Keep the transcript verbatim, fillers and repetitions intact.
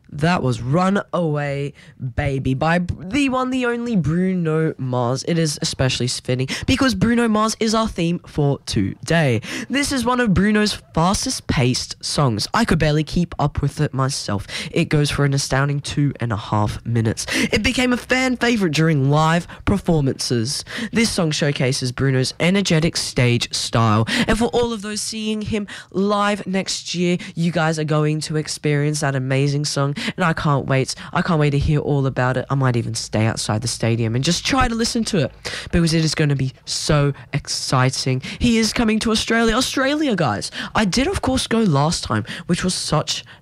That was Runaway Baby by the one, the only Bruno Mars. It is especially fitting because Bruno Mars is our theme for today. This is one of Bruno's fastest paced songs. I could barely keep up with it myself. It goes for an astounding two and a half minutes. It became a fan favorite during live performances. This song showcases Bruno's energetic stage style. And for all of those seeing him live next year, you guys are going to experience that amazing song. And I can't wait. I can't wait to hear all about it. I might even stay outside the stadium and just try to listen to it because it is going to be so exciting. He is coming to Australia. Australia, guys. I did, of course, go last time, which was such